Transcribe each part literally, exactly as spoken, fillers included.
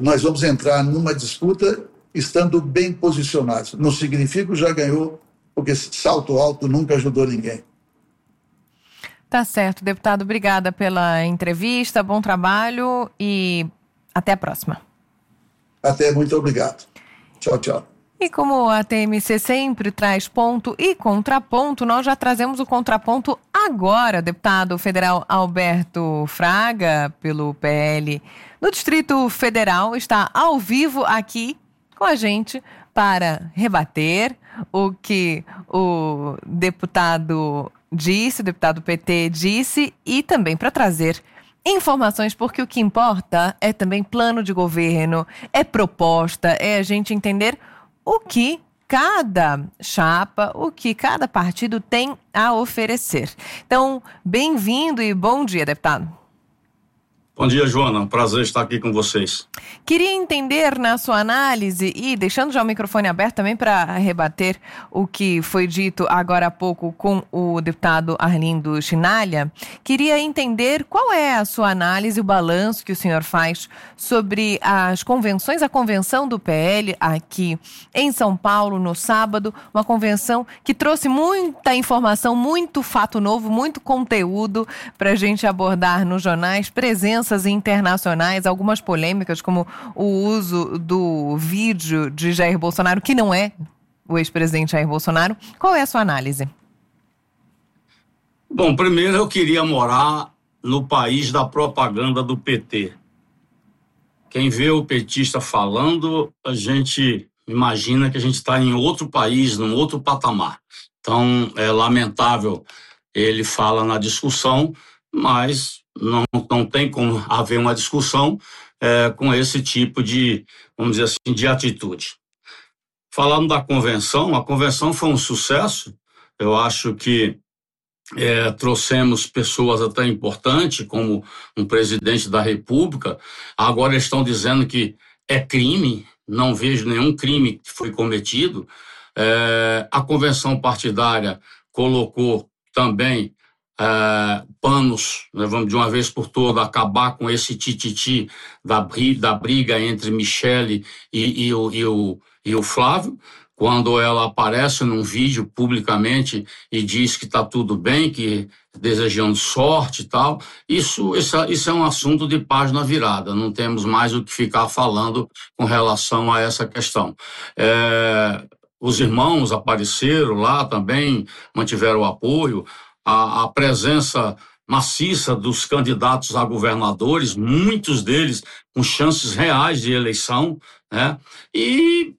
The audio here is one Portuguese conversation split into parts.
nós vamos entrar numa disputa estando bem posicionados. Não significa que já ganhou, porque salto alto nunca ajudou ninguém. Tá certo, deputado. Obrigada pela entrevista, bom trabalho e até a próxima. Até, muito obrigado. Tchau, tchau. E como a T M C sempre traz ponto e contraponto, nós já trazemos o contraponto agora. Deputado federal Alberto Fraga, pelo P L no Distrito Federal, está ao vivo aqui com a gente para rebater o que o deputado disse, o deputado P T disse, e também para trazer informações, porque o que importa é também plano de governo, é proposta, é a gente entender o que cada chapa, o que cada partido tem a oferecer. Então, bem-vindo e bom dia, deputado. Bom dia, Joana. Um prazer estar aqui com vocês. Queria entender na sua análise, e deixando já o microfone aberto também para rebater o que foi dito agora há pouco com o deputado Arlindo Chinalha, queria entender qual é a sua análise, o balanço que o senhor faz sobre as convenções, a convenção do P L aqui em São Paulo no sábado, uma convenção que trouxe muita informação, muito fato novo, muito conteúdo para a gente abordar nos jornais, presença internacionais, algumas polêmicas, como o uso do vídeo de Jair Bolsonaro, que não é o ex-presidente Jair Bolsonaro. Qual é a sua análise? Bom, primeiro eu queria morar no país da propaganda do P T. Quem vê o petista falando, a gente imagina que a gente está em outro país, num outro patamar. Então, é lamentável, ele fala na discussão, mas Não, não tem como haver uma discussão é, com esse tipo de, vamos dizer assim, de atitude. Falando da convenção, a convenção foi um sucesso. Eu acho que é, trouxemos pessoas até importantes, como um presidente da República. Agora eles estão dizendo que é crime, não vejo nenhum crime que foi cometido. É, a convenção partidária colocou também Uh, panos, né, vamos de uma vez por todas acabar com esse tititi da, bri, da briga entre Michele e, e, o, e, o, e o Flávio, quando ela aparece num vídeo publicamente e diz que está tudo bem, que desejando sorte e tal. Isso, isso, isso é um assunto de página virada, não temos mais o que ficar falando com relação a essa questão. É, os irmãos apareceram lá também, mantiveram o apoio. A, a presença maciça dos candidatos a governadores, muitos deles com chances reais de eleição, né? E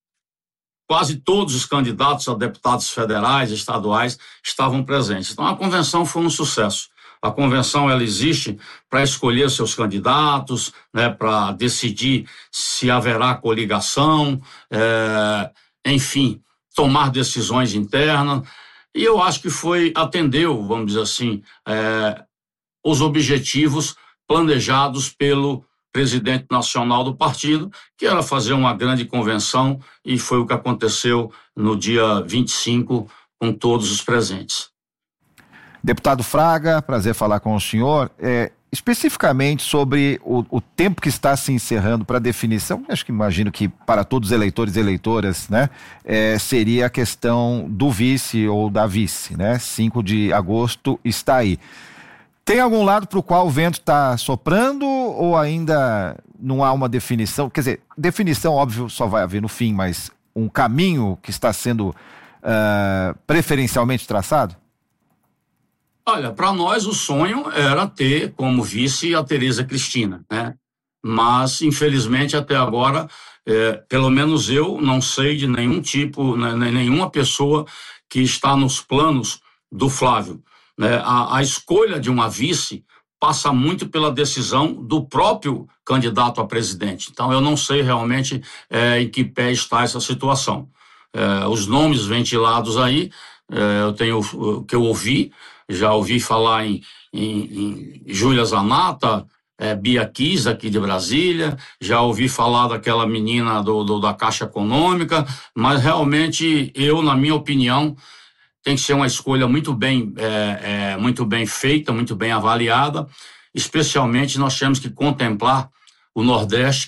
quase todos os candidatos a deputados federais, estaduais, estavam presentes. Então, a convenção foi um sucesso. A convenção ela existe para escolher seus candidatos, né, para decidir se haverá coligação, é, enfim, tomar decisões internas. E eu acho que foi, atendeu, vamos dizer assim, é, os objetivos planejados pelo presidente nacional do partido, que era fazer uma grande convenção, e foi o que aconteceu no dia vinte e cinco, com todos os presentes. Deputado Fraga, prazer falar com o senhor. É, especificamente sobre o, o tempo que está se encerrando para definição, acho que imagino que para todos os eleitores e eleitoras, né, é, seria a questão do vice ou da vice, né? cinco de agosto está aí. Tem algum lado para o qual o vento está soprando ou ainda não há uma definição? Quer dizer, definição, óbvio, só vai haver no fim, mas um caminho que está sendo uh, preferencialmente traçado? Olha, para nós o sonho era ter como vice a Tereza Cristina, né? Mas, infelizmente, até agora, é, pelo menos eu não sei de nenhum tipo, né, nenhuma pessoa que está nos planos do Flávio. Né? A, a escolha de uma vice passa muito pela decisão do próprio candidato a presidente. Então, eu não sei realmente é, em que pé está essa situação. É, os nomes ventilados aí, é, eu tenho o que eu ouvi. Já ouvi falar em, em, em Júlia Zanata, é, Bia Kiss, aqui de Brasília, já ouvi falar daquela menina do, do, da Caixa Econômica, mas realmente eu, na minha opinião, tem que ser uma escolha muito bem, é, é, muito bem feita, muito bem avaliada, especialmente nós temos que contemplar o Nordeste,